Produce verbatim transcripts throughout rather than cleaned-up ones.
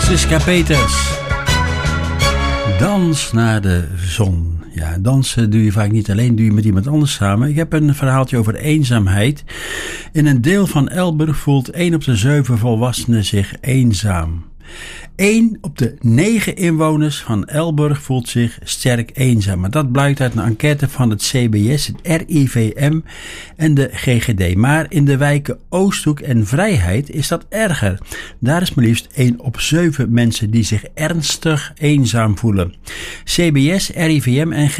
Siska Peters. Dans naar de zon. Ja, dansen doe je vaak niet alleen, doe je met iemand anders samen. Ik heb een verhaaltje over eenzaamheid. In een deel van Elburg voelt één op de zeven volwassenen zich eenzaam. één op de negen inwoners van Elburg voelt zich sterk eenzaam. Maar dat blijkt uit een enquête van het C B S, het R I V M en de G G D. Maar in de wijken Oosthoek en Vrijheid is dat erger. Daar is maar liefst één op zeven mensen die zich ernstig eenzaam voelen. C B S, R I V M en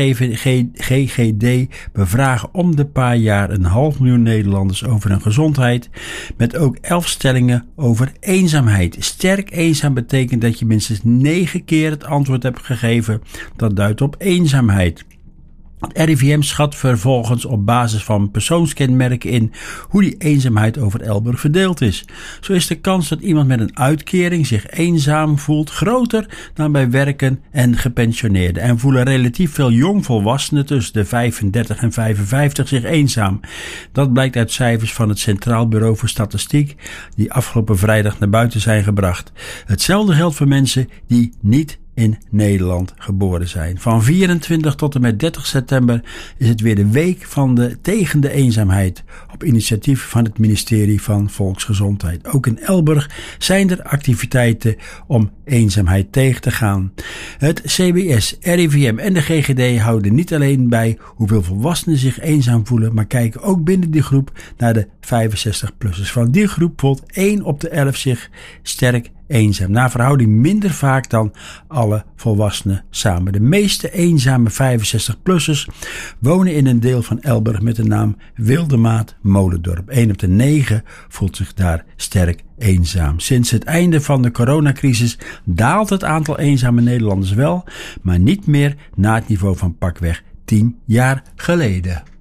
G G D bevragen om de paar jaar een half miljoen Nederlanders over hun gezondheid. Met ook elf stellingen over eenzaamheid. Sterk eenzaam betekent dat je minstens negen keer het antwoord hebt gegeven. Dat duidt op eenzaamheid. Het R I V M schat vervolgens op basis van persoonskenmerken in hoe die eenzaamheid over Elburg verdeeld is. Zo is de kans dat iemand met een uitkering zich eenzaam voelt groter dan bij werken en gepensioneerden. En voelen relatief veel jongvolwassenen tussen de vijfendertig en vijfenvijftig zich eenzaam. Dat blijkt uit cijfers van het Centraal Bureau voor Statistiek die afgelopen vrijdag naar buiten zijn gebracht. Hetzelfde geldt voor mensen die niet in Nederland geboren zijn. Van vierentwintig tot en met dertig september is het weer de week van de tegen de eenzaamheid op initiatief van het ministerie van Volksgezondheid. Ook in Elburg zijn er activiteiten om eenzaamheid tegen te gaan. Het C B S, R I V M en de G G D houden niet alleen bij hoeveel volwassenen zich eenzaam voelen, maar kijken ook binnen die groep naar de vijfenzestig-plussers. Van die groep voelt één op de elf zich sterk eenzaam. Naar verhouding minder vaak dan alle volwassenen samen. De meeste eenzame vijfenzestig-plussers wonen in een deel van Elburg met de naam Wildemaat-Molendorp. één op de negen voelt zich daar sterk eenzaam. Sinds het einde van de coronacrisis daalt het aantal eenzame Nederlanders wel, maar niet meer naar het niveau van pakweg tien jaar geleden.